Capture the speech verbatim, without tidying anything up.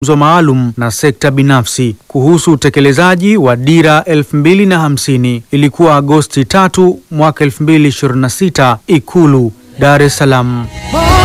maalum na sekta binafsi kuhusu utekelezaji wa dira elfu mbili na hamsini. Ilikuwa Agosti tatu mwaka elfu mbili ishirini na sita, Ikulu, Dar es Salaam.